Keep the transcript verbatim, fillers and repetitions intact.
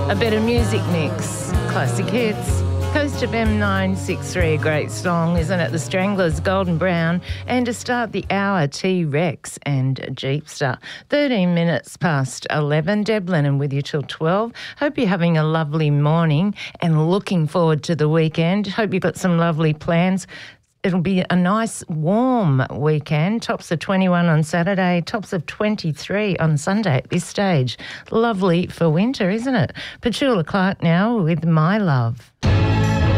A bit of music mix, classic hits. Coast of M nine six three, a great song, isn't it? The Stranglers, Golden Brown, and to start the hour, T-Rex and Jeepster. thirteen minutes past eleven, Deb Lennon with you till twelve. Hope you're having a lovely morning and looking forward to the weekend. Hope you've got some lovely plans. It'll be a nice warm weekend. Tops of twenty-one on Saturday, tops of twenty-three on Sunday at this stage. Lovely for winter, isn't it? Petula Clark now with My Love.